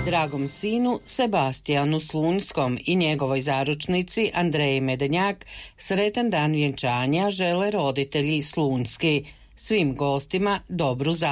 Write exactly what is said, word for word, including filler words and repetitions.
Dragom sinu Sebastijanu Slunjskom i njegovoj zaručnici Andreji Medenjak sretan dan vjenčanja žele roditelji Slunjski. Svim gostima dobru